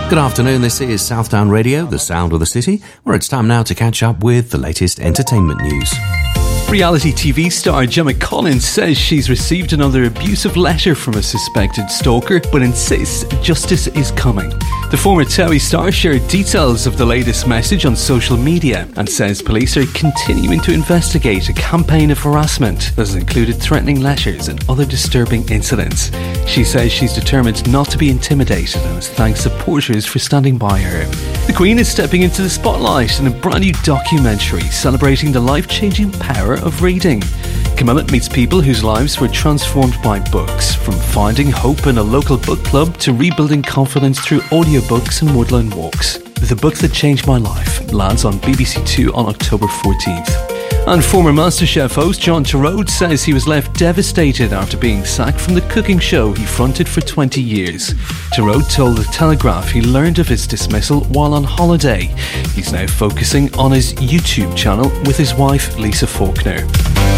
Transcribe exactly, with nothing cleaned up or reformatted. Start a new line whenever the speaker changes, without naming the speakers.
Good afternoon, this is Southdown Radio, the sound of the city, where it's time now to catch up with the latest entertainment news.
Reality T V star Gemma Collins says she's received another abusive letter from a suspected stalker, but insists justice is coming. The former Towie star shared details of the latest message on social media and says police are continuing to investigate a campaign of harassment that has included threatening letters and other disturbing incidents. She says she's determined not to be intimidated and has thanked supporters for standing by her. The Queen is stepping into the spotlight in a brand new documentary celebrating the life-changing power of reading. Camilla meets people whose lives were transformed by books, from finding hope in a local book club to rebuilding confidence through audiobooks and woodland walks. The Book That Changed My Life lands on B B C Two on October fourteenth. And former MasterChef host John Turode says he was left devastated after being sacked from the cooking show he fronted for twenty years. Turode told The Telegraph he learned of his dismissal while on holiday. He's now focusing on his YouTube channel with his wife Lisa Faulkner.